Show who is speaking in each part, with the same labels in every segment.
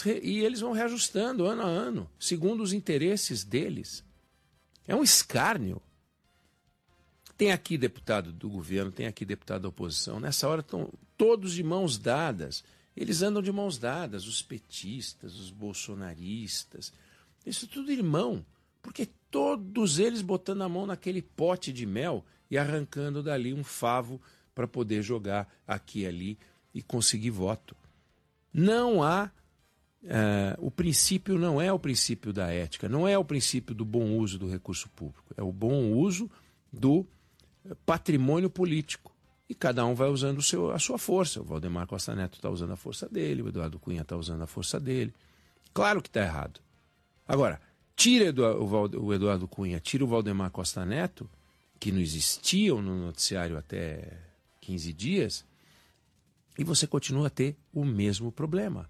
Speaker 1: eles vão reajustando ano a ano, segundo os interesses deles. É um escárnio. Tem aqui deputado do governo, tem aqui deputado da oposição. Nessa hora estão todos de mãos dadas. Eles andam de mãos dadas, os petistas, os bolsonaristas. Isso tudo irmão, porque todos eles botando a mão naquele pote de mel e arrancando dali um favo para poder jogar aqui e ali e conseguir voto. Não há... o princípio não é o princípio da ética, não é o princípio do bom uso do recurso público, é o bom uso do patrimônio político. E cada um vai usando a sua força. O Valdemar Costa Neto está usando a força dele, o Eduardo Cunha está usando a força dele. Claro que está errado. Agora, tira o Eduardo Cunha, tira o Valdemar Costa Neto, que não existiam no noticiário até 15 dias, e você continua a ter o mesmo problema.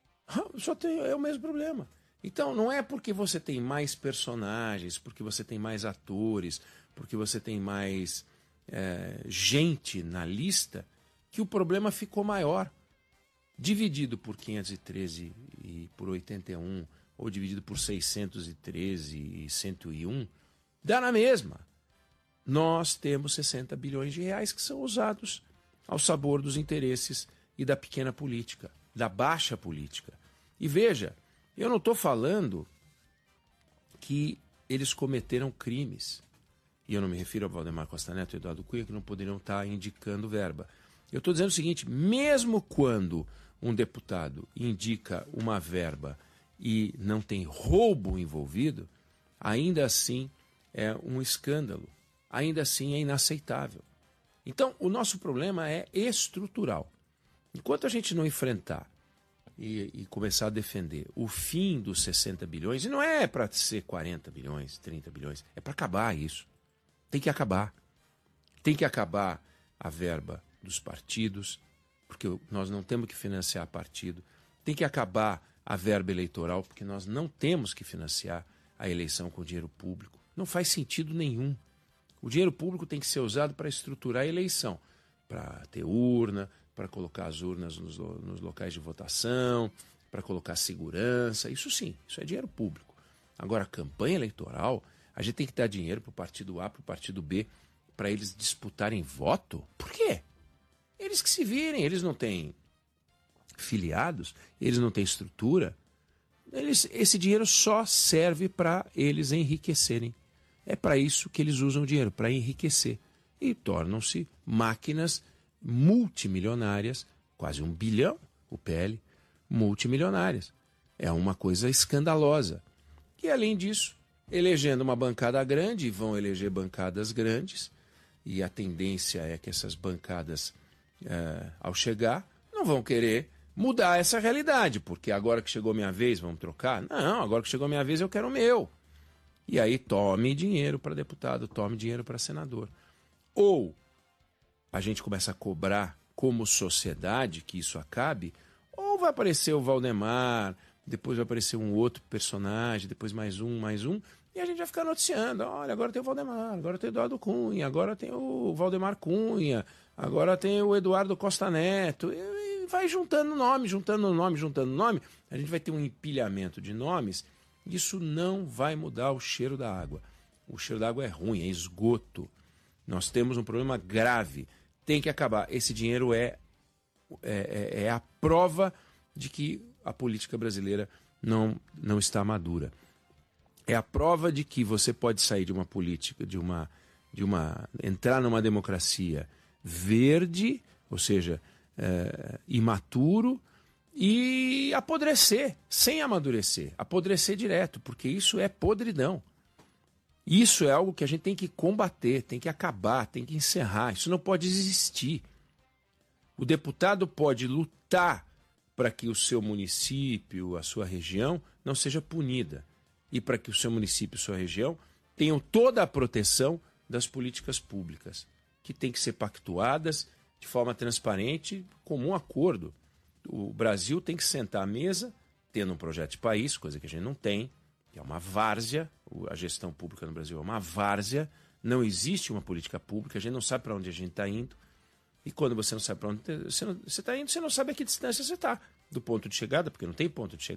Speaker 1: É o mesmo problema. Então, não é porque você tem mais personagens, porque você tem mais atores, porque você tem mais gente na lista, que o problema ficou maior. Dividido por 513 e por 81, ou dividido por 613 e 101, dá na mesma. Nós temos 60 bilhões de reais que são usados ao sabor dos interesses e da pequena política, da baixa política. E veja, eu não estou falando que eles cometeram crimes. E eu não me refiro ao Valdemar Costa Neto e Eduardo Cunha, que não poderiam estar indicando verba. Eu estou dizendo o seguinte, mesmo quando um deputado indica uma verba e não tem roubo envolvido, ainda assim é um escândalo, ainda assim é inaceitável. Então, o nosso problema é estrutural. Enquanto a gente não enfrentar e começar a defender o fim dos 60 bilhões, e não é para ser 40 bilhões, 30 bilhões, é para acabar isso. Tem que acabar. Tem que acabar a verba dos partidos, porque nós não temos que financiar partido. Tem que acabar a verba eleitoral, porque nós não temos que financiar a eleição com dinheiro público. Não faz sentido nenhum. O dinheiro público tem que ser usado para estruturar a eleição, para ter urna, para colocar as urnas nos locais de votação, para colocar segurança. Isso sim, isso é dinheiro público. Agora, a campanha eleitoral, a gente tem que dar dinheiro para o partido A, para o partido B, para eles disputarem voto? Por quê? Eles que se virem, eles não têm filiados, eles não têm estrutura. Esse dinheiro só serve para eles enriquecerem. É para isso que eles usam o dinheiro, para enriquecer. E tornam-se máquinas multimilionárias, quase 1 bilhão, o PL, multimilionárias. É uma coisa escandalosa. E além disso, elegendo uma bancada grande, vão eleger bancadas grandes, e a tendência é que essas bancadas, ao chegar, não vão querer mudar essa realidade, porque agora que chegou a minha vez, vamos trocar? Não, agora que chegou a minha vez, eu quero o meu. E aí tome dinheiro para deputado, tome dinheiro para senador. Ou a gente começa a cobrar como sociedade que isso acabe, ou vai aparecer o Valdemar, depois vai aparecer um outro personagem, depois mais um, e a gente vai ficar noticiando. Olha, agora tem o Valdemar, agora tem o Eduardo Cunha, agora tem o Valdemar Cunha, agora tem o Eduardo Costa Neto, e vai juntando nome, a gente vai ter um empilhamento de nomes. Isso não vai mudar o cheiro da água. O cheiro da água é ruim, é esgoto. Nós temos um problema grave. Tem que acabar. Esse dinheiro é a prova de que a política brasileira não está madura. É a prova de que você pode sair de uma política, entrar numa democracia verde, ou seja, imaturo, e apodrecer, sem amadurecer, apodrecer direto, porque isso é podridão. Isso é algo que a gente tem que combater, tem que acabar, tem que encerrar. Isso não pode existir. O deputado pode lutar para que o seu município, a sua região, não seja punida. E para que o seu município e sua região tenham toda a proteção das políticas públicas, que tem que ser pactuadas de forma transparente, comum acordo. O Brasil tem que sentar à mesa, tendo um projeto de país, coisa que a gente não tem, que é uma várzea. A gestão pública no Brasil é uma várzea, não existe uma política pública, a gente não sabe para onde a gente está indo. E quando você não sabe para onde você está indo, você não sabe a que distância você está do ponto de chegada, porque não tem ponto de chegada.